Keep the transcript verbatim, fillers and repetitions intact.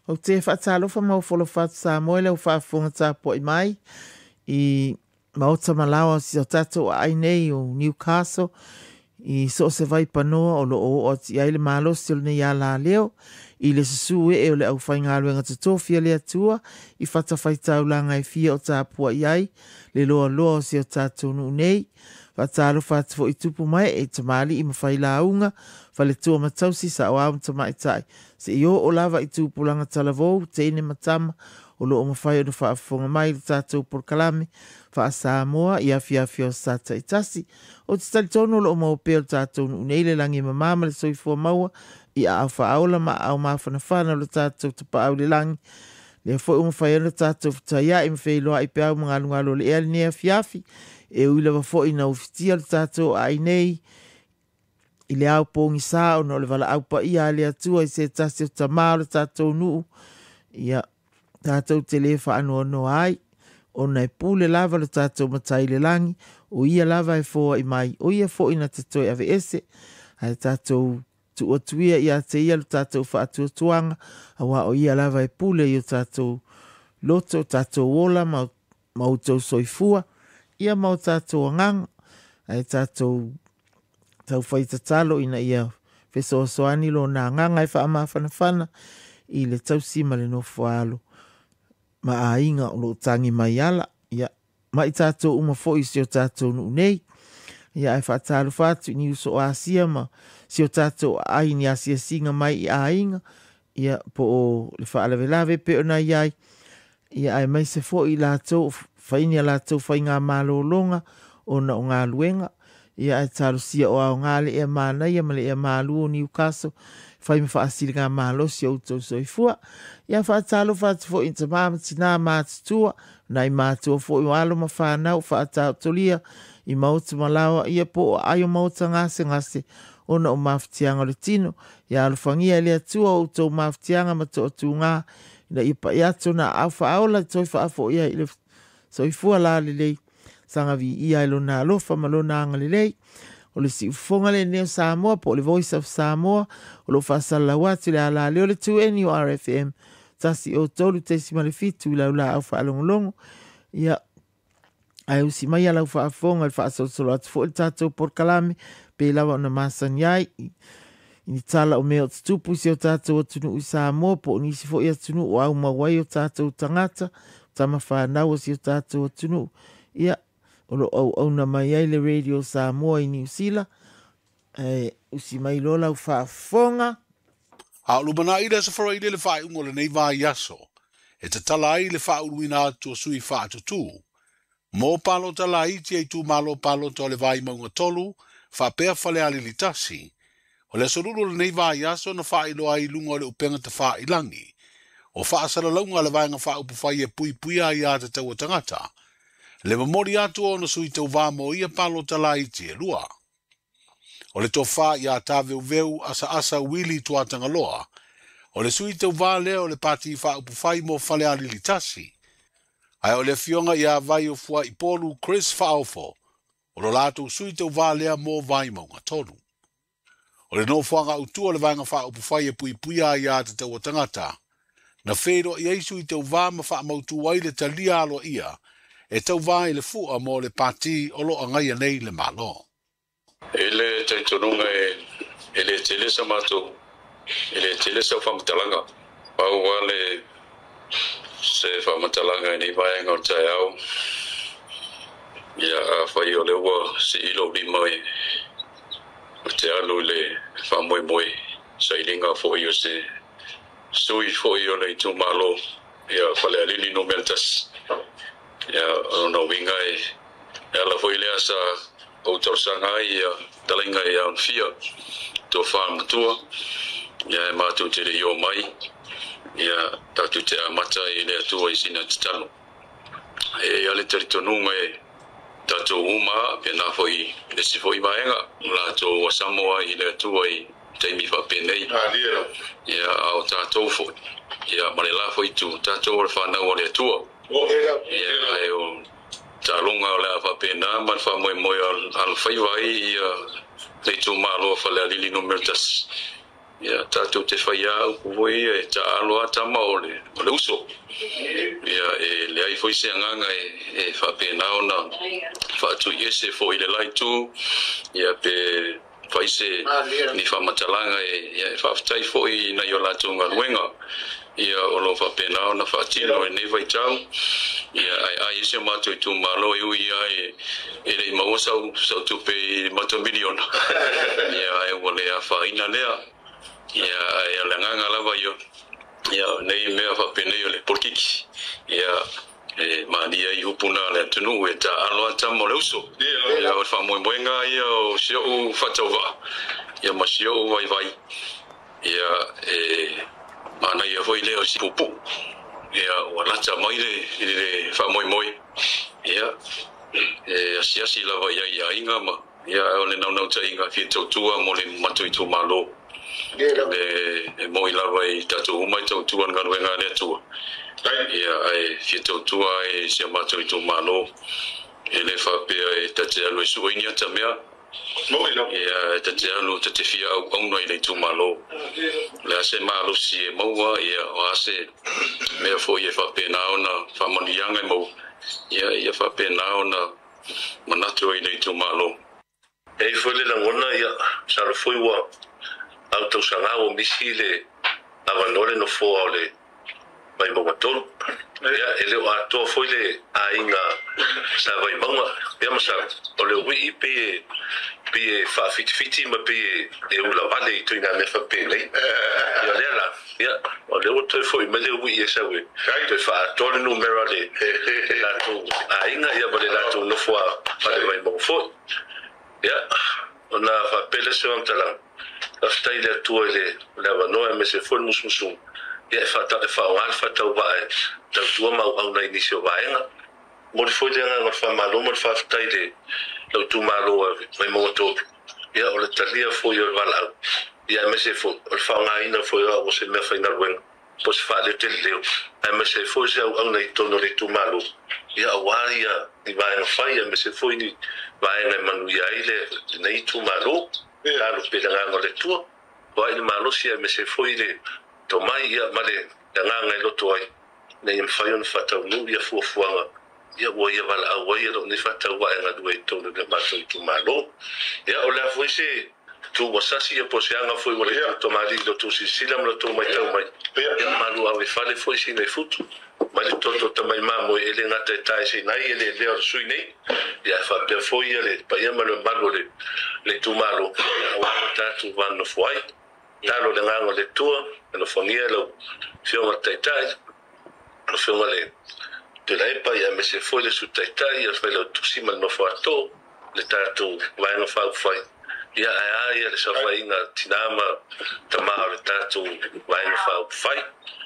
O te whaatalofa mau wholowhatu Samoa le o whaafonga tāpo i mai i maota malawa si o tātou ai nei o Newcastle i so se vai panoa o lo o o ti aile malo si o nei ala leo i le susu e o le au whaingalu enga tatofia le atua i whatawhai taulanga e fia o tāpua i ai le loa loa si o tātou nu nei whaatalo whaatafo i tupu mai e tamali i mawhai launga whale tua matausi sa o au tamai tai se i o o lava i tupulanga talavou teine matama o lo o mawhai o na whaafonga mai le tātou por kalame wha Samoa i awhi awhi o sata i tasi o te tali tono lo o mau peo tātou nu nei le langi mamama le soifua maua i a au whaaola ma au mawhana whana o le tātou tapa au le langi le fo o mawhai o le tātou whataia i mwhai loa i peau mga alungalo le ea le nea fiafi e uila wa fo i na ufitia le tātou ai nei i le au pōngi sā o no le wala au pa ia le atua i se tasi o tamao le tātou nuu ia tātou te le wha anu ono ai o nei pūle lava le tātou matai le langi o ia lava e fōa i mai o ia fo i na te toi ave ese ai tātou tu o tuia ia te ia le tātou wha atua tuanga awa o ia lava e pūle i o tātou loto tātou ola ma, ma utou soifua ia mau tātou ngang ai tātou tau whaita talo ina ia wheso soani lo na nganga e wha ama whana whana i le tau sima le no whaalo ma a inga o lo tangi mai ala ia mai tātou uma fo i si o tātou nu nei ia e wha talo whatu ni uso o asia ma si o tātou ai ni asia singa mai i a inga ia po o le wha alawe lawe pe o na iai ia ai mai se fo i lātou whaini a lātou whainga malo longa o na o ngā luenga ia e talo sia o au ngale e mana ia male e malu o Newcastle fai me whaasiri ngā malo si o tau soifua ia wha talo whatu fo inta mama tina mātutua na i mātua fo i walo ma whanau wha atau tolia i mauta malawa ia po o ayo mauta ngase ngase o na o mawhitianga le tino ia alufangia le atua o tau mawhitianga ma to o tu ngā ina i pa iato na au wha aola toi wha afo ia i le soifua la le lei sanga vi ia ilo na alofa ma lo na anga lelei o le si ufonga le neo Samoa po le Voice of Samoa o lo whaasala watu le ala leo le tu N U R F M tasi o tolu te si male fitu ila ula au whaalongolongo ia ai usi mai ala u whaafonga le whaasolo atu fo le tātou por kalame pe lawa o na masan iai ini tala o mea o tutupu si o tātou o tunu u Samoa po nisi fo ia tunu o au mawai o tātou tangata tama whanau o si o tātou o tunu ia o lo au au na mai ai le Radio Samoa i New Zealand e usi mai lola u whaafonga a lumana i le safara i le whae ungo le nei vai aso e te tala i le wha uruina atu o sui wha atu tū mō palo tala i ti ei tū malo palo to le vai maunga tolu wha pēr whale ali li tasi o le sorulu le nei vai aso na wha i loa i lunga o le upenga te wha i langi o wha asara launga le vai nga wha upu whai e pui pui a i a te tau tangata le mamori atu o na sui tau vamo ia palo tala i te lua. O le tofa ia taweu veu asa asa wili tua tangaloa. O le sui tau va leo le pati i wha upufai mo fale ali li tasi. Ai o le fionga ia vai o fua i polu Chris Faofo. O lo lato sui tau va lea mo vai maunga tonu. O le no fuanga utua le vanga wha upufai e pui pui a ia te tau tangata. Na whero i eisu i tau va ma wha mautu waile ta lia alo ia. E tau vai le fua mo le pati o lo angai nei le malo. Ele taitonunga e ele tele samato ele tele sa famtalanga. Pau wale se famtalanga ni vai ngau taiau. Ya fai o le wa se ilo di mai. Te alu le famoi moi sailinga fo yo se sui fo yo le tu malo ya fale alili no meltas. Ya no wingai ela foi le asa o torsanga ia talinga ia on fia to farm tua ya ma tu te yo mai ya ta tu te mata ile tua isina talo e ale teritonunga e ta to uma pe na foi le si foi vaenga la to Samoa ile tua i te mi fa penei ya o ta to foi ya ma la foi tu ta to fa na o le tua o era ya eu talunga o le fa pena ma fa moi moi al fai vai ia le tu malo fa le ali no mertas ia tātou te whaia au kuvoi e ta aloa tama o le, o le uso. Ia e le ai foi se anganga e, e whapena o na whaatu i ese fo i le lai tū, ia pe whaise ni whamatalanga e, ia e whaftai fo i na i o lātou ngā ruenga. Ia o lo whapena o na whaatino e nei vai tau, ia ai ai ese mātou i tū malo e ui ai e rei maua sau, sau tupe i mātou miliona. Ia ai wale a whaina lea. Ia ai ala nganga lava yo ia nei mea whapene o le polkiki ia e maania i hupuna le atunu e ta aloa tamo le uso ia o whamoemoenga ia o sio u whatauwa ia ma sio u vai vai ia e mana ia hoi leo si pupu ia o alata mai le le whamoemoe ia e asiasi lava ia ia inga ma ia o le naunau ta inga fietautua mo le matuitu malo le moi lava i tatu umai tau tuan ngā ruenga lea tua. Ia ai fia tau tua e sia mātou i tō malo. E le whapea e tate alu e sua inia ta mea. Ia tate alu tate fia au auna i le tō malo. Le ase malo si e maua ia o ase mea fo i e whapea nao na whamanianga i mau. Ia ia whapea nao na manatu i le tō malo. E fo le langona ia sara foi wa au tau sanga o misi le avanore no fo au le mai maua tolu ia ele o ato foi le ainga sa vai maua ia masa o le ui pe pe fa fit fiti ma pe e ula vale i tuina me fa pe le ia le la ia o le o toi foi me le ui e sa we toi fa tolu numero le la tu ainga ia vale la tu no fo pa le mai maua fo ia ona fa pele se on tala after ile tu ile la no me se fo musmusu ia fa ta fa wal fa ta wa ta tu ma au na inicio va en mo fo ile nga fa malo mo fa ta ile lo tu malo mai mo to ia o le talia fo yo vala ia me se fo o fa nga ina fo yo o se me fa ina wen pos fa le te leo ai me se fo se au na to no le tu malo ia wa ia i va en fa ia me se fo ni va en manu ia ile nei tu malo Lalu pila ngā le tua, wai ni malosi me se foi le to mai ia male ngā ngai loto ai, nei mwhai on whatau nu ia fuafuanga, ia ua ia wala au ia lo ni whatau wa e ngā dua i tonu le mato i tu malo, ia o lea foi se tu wasasi ia po se anga foi wale to mali lo tu si silam lo to mai tau mai, ia malu au e fale foi si nei futu, mai le toto tamai mamo e le ngata e tae se nai e le leo sui nei, ia fa pe foi ia le pa ia malo malo le le tu malo wa tatu van no foi talo le ngango le tua no fonia lo fio tai tai no fio le te lai pa ia me se foi le su tai tai ia fa lo tu sima no foato le tatu va no fa foi ia ai ia le sa fa inga tinama tama le tatu va no fa foi